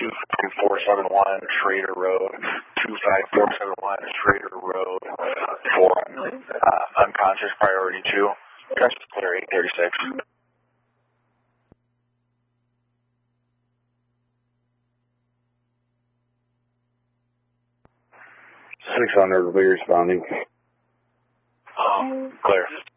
25471 Schrader Road, 25471 Schrader Road for unconscious priority 2. Just clear 836. 600 will be responding. Clear.